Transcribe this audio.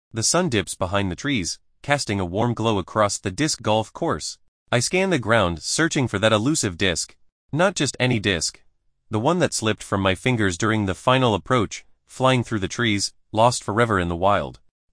The sun dips behind the trees, casting a warm glow across the disc golf course. I scan the ground, searching for that elusive disc. Not just any disc. The one that slipped from my fingers during the final approach, flying through the trees, lost forever in the wild.